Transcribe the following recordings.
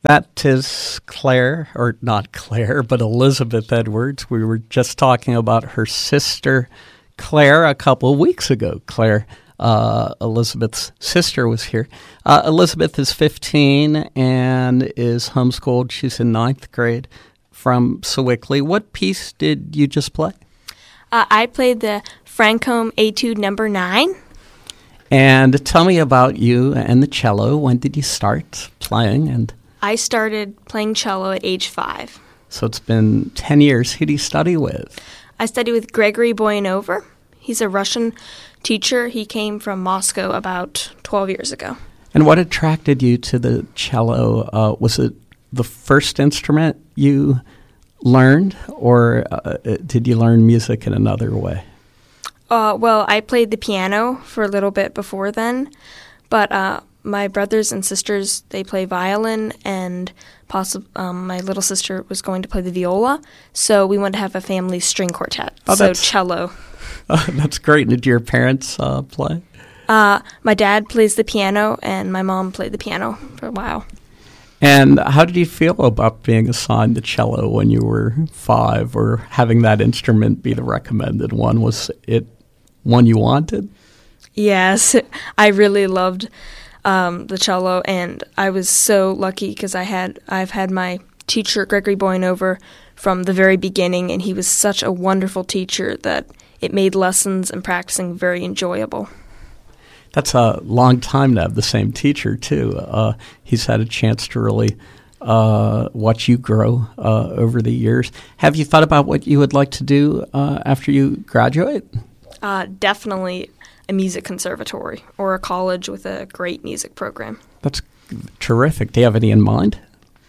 That is Claire, or not Claire, but Elizabeth Edwards. We were just talking about her sister, Claire, a couple of weeks ago. Claire, Elizabeth's sister, was here. Elizabeth is 15 and is homeschooled. She's in 9th grade from Sewickley. What piece did you just play? I played the Franchomme Etude Number 9. And tell me about you and the cello. When did you start playing? And I started playing cello at age 5. So it's been 10 years. Who do you study with? I study with Gregory Boyanover. He's a Russian teacher. He came from Moscow about 12 years ago. And what attracted you to the cello? Was it the first instrument you learned, or did you learn music in another way? Well, I played the piano for a little bit before then, but my brothers and sisters, they play violin, and my little sister was going to play the viola, so we wanted to have a family string quartet, so cello. That's great. Did your parents play? My dad plays the piano, and my mom played the piano for a while. And how did you feel about being assigned the cello when you were 5, or having that instrument be the recommended one? Was it one you wanted? Yes, I really loved the cello, and I was so lucky because I've had my teacher, Gregory Boyanover, from the very beginning, and he was such a wonderful teacher that it made lessons and practicing very enjoyable. That's a long time to have the same teacher, too. He's had a chance to really watch you grow over the years. Have you thought about what you would like to do after you graduate? Definitely a music conservatory or a college with a great music program. That's terrific. Do you have any in mind?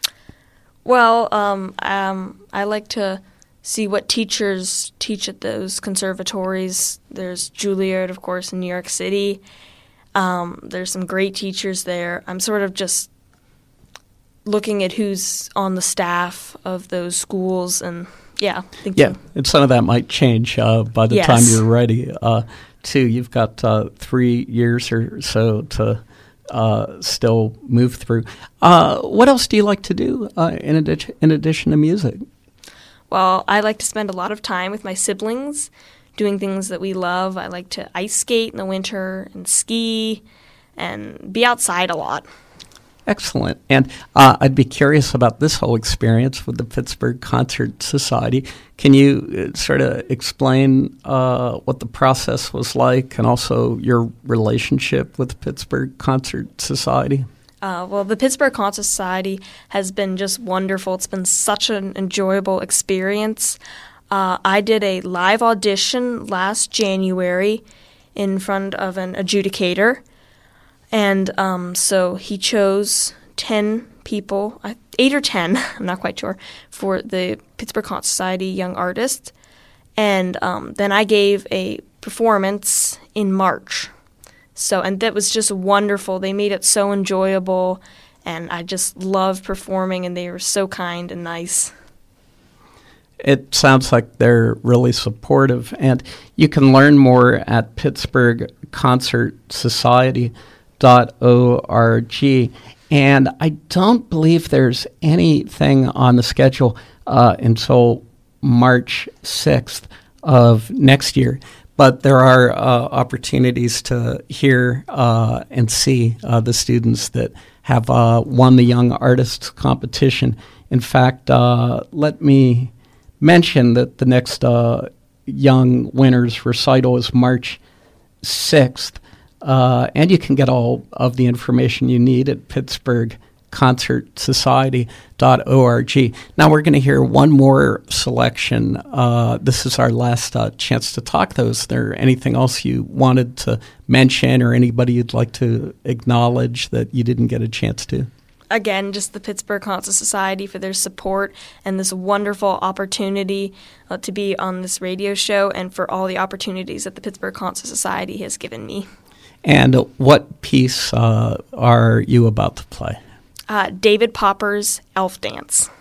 Well, I like to see what teachers teach at those conservatories. There's Juilliard, of course, in New York City. There's some great teachers there. I'm sort of just looking at who's on the staff of those schools, and and some of that might change by the time you're ready. Too, you've got 3 years or so to still move through. What else do you like to do in addition to music? Well, I like to spend a lot of time with my siblings doing things that we love. I like to ice skate in the winter and ski and be outside a lot. Excellent. And I'd be curious about this whole experience with the Pittsburgh Concert Society. Can you sort of explain what the process was like and also your relationship with the Pittsburgh Concert Society? Well, the Pittsburgh Concert Society has been just wonderful. It's been such an enjoyable experience. I did a live audition last January in front of an adjudicator, and so he chose 10 people, 8 or 10, I'm not quite sure, for the Pittsburgh Concert Society Young Artist, and then I gave a performance in March. And that was just wonderful. They made it so enjoyable, and I just loved performing, and they were so kind and nice. It sounds like they're really supportive, and you can learn more at pittsburghconcertsociety.org. And I don't believe there's anything on the schedule until March 6th of next year. But there are opportunities to hear and see the students that have won the Young Artists competition. In fact, let me mention that the next Young Winners recital is March 6th, and you can get all of the information you need at pittsburghconcertsociety.org. Now we're going to hear one more selection. This is our last chance to talk, though. Is there anything else you wanted to mention or anybody you'd like to acknowledge that you didn't get a chance to? Again, just the Pittsburgh Concert Society for their support and this wonderful opportunity to be on this radio show, and for all the opportunities that the Pittsburgh Concert Society has given me. And what piece are you about to play? David Popper's Elf Dance.